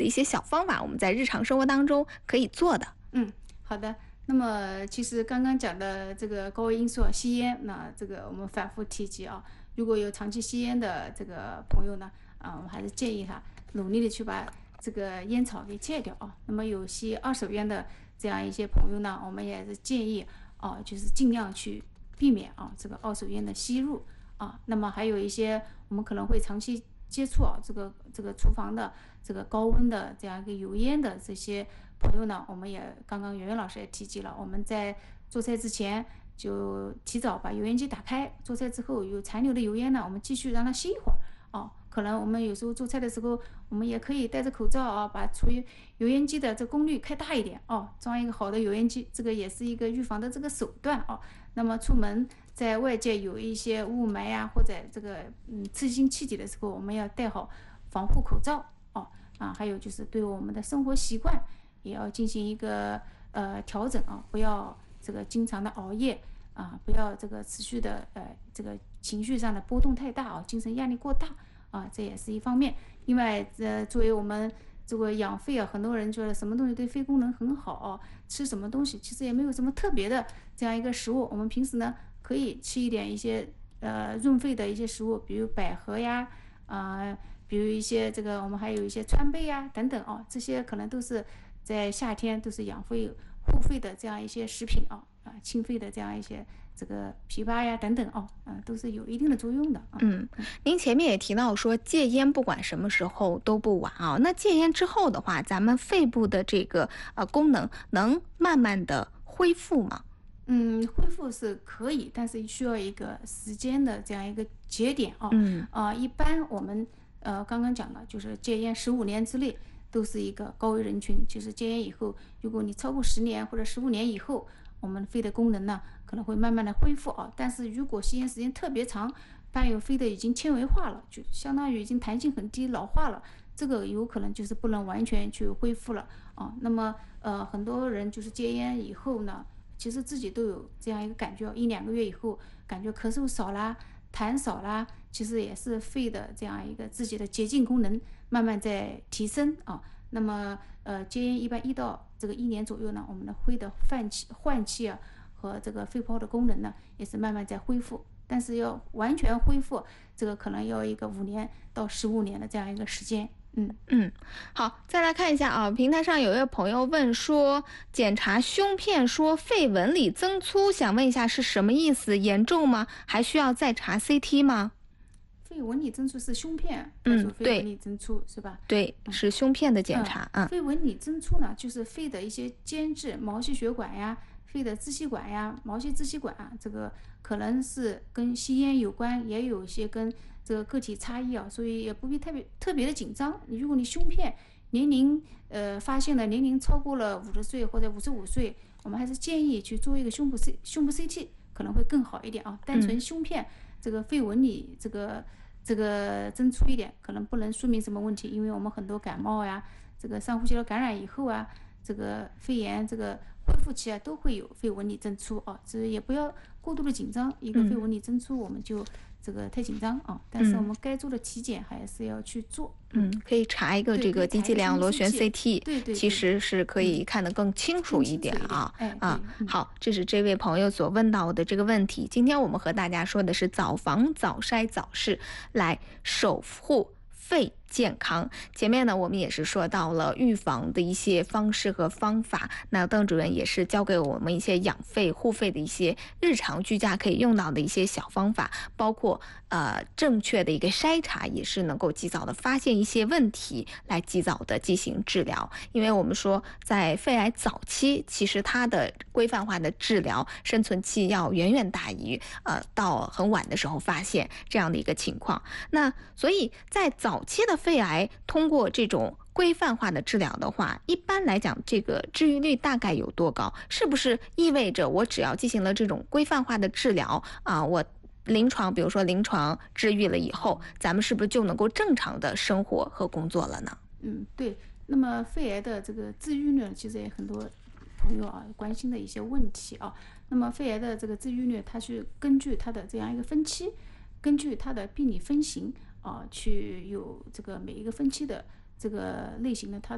一些小方法，我们在日常生活当中可以做的？ 好的。那么其实刚刚讲的这个高危因素吸烟，那这个我们反复提及啊，如果有长期吸烟的这个朋友呢，我们还是建议他努力的去把这个烟草给戒掉啊。那么有吸二手烟的这样一些朋友呢，我们也是建议就是尽量去避免这个二手烟的吸入啊。那么还有一些我们可能会长期接触这个厨房的这个高温的这样一个油烟的这些朋友呢，我们也刚刚圆圆老师也提及了，我们在做菜之前就提早把油烟机打开，做菜之后有残留的油烟呢，我们继续让它吸一会儿可能我们有时候做菜的时候，我们也可以戴着口罩把油烟机的这功率开大一点装一个好的油烟机，这个也是一个预防的这个手段那么出门在外界有一些雾霾或者这个刺激性气体的时候，我们要戴好防护口罩还有就是对我们的生活习惯也要进行一个调整不要这个经常的熬夜不要这个持续的这个情绪上的波动太大精神压力过大这也是一方面。另外作为我们这个养肺很多人觉得什么东西对肺功能很好吃什么东西其实也没有什么特别的这样一个食物，我们平时呢可以吃一点一些润肺的一些食物，比如百合呀比如一些这个我们还有一些川贝等等这些可能都是在夏天都是养肺护肺的这样一些食品清肺的这样一些这个枇杷呀等等都是有一定的作用的您前面也提到说戒烟不管什么时候都不晚那戒烟之后的话，咱们肺部的这个功能能慢慢的恢复吗？ 恢复是可以，但是需要一个时间的这样一个节点一般我们刚刚讲了，就是戒烟15年之内都是一个高危人群。就是戒烟以后，如果你超过10年或者15年以后，我们肺的功能呢可能会慢慢的恢复但是如果吸烟时间特别长，伴有肺的已经纤维化了，就相当于已经弹性很低，老化了，这个有可能就是不能完全去恢复了那么很多人就是戒烟以后呢，其实自己都有这样一个感觉1-2个月以后感觉咳嗽少啦，痰少啦，其实也是肺的这样一个自己的洁净功能慢慢在提升那么戒烟一般1到1年左右呢，我们的肺的换气和这个肺泡的功能呢也是慢慢在恢复，但是要完全恢复这个可能要一个5年到15年的这样一个时间好，再来看一下平台上有一位朋友问说，检查胸片说肺纹理增粗，想问一下是什么意思？严重吗？还需要再查 CT 吗？ 肺纹理增粗是胸片肺纹理增粗是吧？ 对，是胸片的检查肺纹理增粗呢，就是肺的一些间质毛细血管呀，肺的支气管呀，毛细支气管这个可能是跟吸烟有关，也有一些跟这个个体差异所以也不必特别的紧张。如果你胸片年龄发现的年龄超过了50岁或者55岁，我们还是建议去做一个胸部 CT 可能会更好一点单纯胸片这个肺纹理这个增粗一点可能不能说明什么问题，因为我们很多感冒呀，这个上呼吸道感染以后这个肺炎这个恢复期都会有肺纹理增粗这也不要过度的紧张，一个肺纹理增粗我们就这个太紧张但是我们该做的体检还是要去做可以查一个这个低剂量螺旋 CT， 对其实是可以看得更清楚一点好，这是这位朋友所问到的这个问题。今天我们和大家说的是早防早筛早试，来守护肺健康。前面呢我们也是说到了预防的一些方式和方法，那邓主任也是教给我们一些养肺护肺的一些日常居家可以用到的一些小方法，包括正确的一个筛查，也是能够及早的发现一些问题，来及早的进行治疗。因为我们说在肺癌早期，其实它的规范化的治疗生存期要远远大于到很晚的时候发现这样的一个情况。那所以在早期的肺癌通过这种规范化的治疗的话，一般来讲这个治愈率大概有多高？是不是意味着我只要进行了这种规范化的治疗我比如说临床治愈了以后，咱们是不是就能够正常的生活和工作了呢？ 对。那么肺癌的这个治愈率其实也很多朋友关心的一些问题那么肺癌的这个治愈率，它是根据它的这样一个分期，根据它的病理分型去有这个每一个分期的这个类型的它